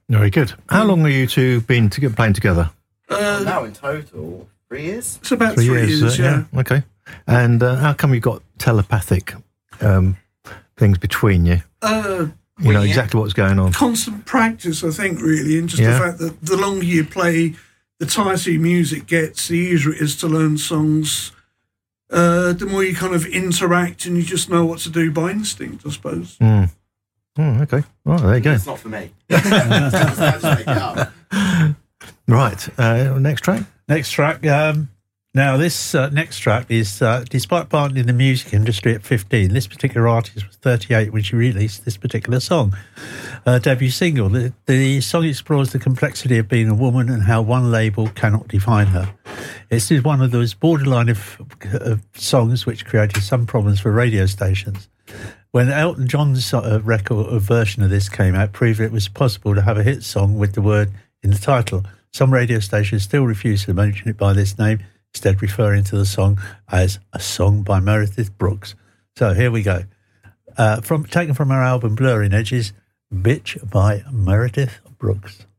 Very good. How long have you two been playing together? Now in total, 3 years. It's about 3 years, yeah. Okay. And how come you got telepathic things between you? You know exactly what's going on. Constant practice, I think, really, and just the fact that the longer you play, the tighter your music gets, the easier it is to learn songs. The more you kind of interact and you just know what to do by instinct, I suppose. Mm. Oh, okay. Oh, there you go. It's not for me. I just make it up. Right. Next track? Next track. Now, this next track is, despite partnering in the music industry at 15, this particular artist was 38 when she released this particular song, debut single. The song explores the complexity of being a woman and how one label cannot define her. It's one of those borderline of songs which created some problems for radio stations. When Elton John's record version of this came out, proved it was possible to have a hit song with the word in the title. Some radio stations still refuse to mention it by this name, instead referring to the song as a song by Meredith Brooks. So here we go. Taken from her album Blurring Edges, Bitch by Meredith Brooks.